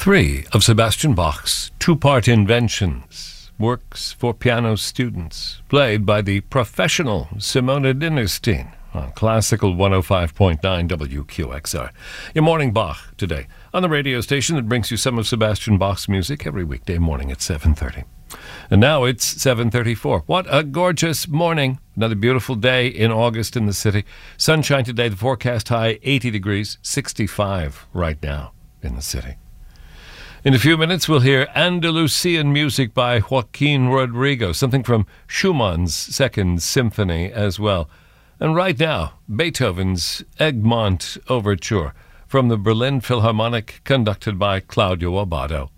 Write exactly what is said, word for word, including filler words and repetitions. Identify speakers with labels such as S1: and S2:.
S1: Three of Sebastian Bach's two-part inventions, works for piano students, played by the professional Simona Dinnerstein on Classical one oh five point nine W Q X R. Your Morning Bach today on the radio station that brings you some of Sebastian Bach's music every weekday morning at seven thirty. And now it's seven thirty-four. What a gorgeous morning. Another beautiful day in August in the city. Sunshine today, the forecast high eighty degrees, sixty-five right now in the city. In a few minutes, we'll hear Andalusian music by Joaquin Rodrigo, something from Schumann's Second Symphony as well. And right now, Beethoven's Egmont Overture from the Berlin Philharmonic, conducted by Claudio Abbado.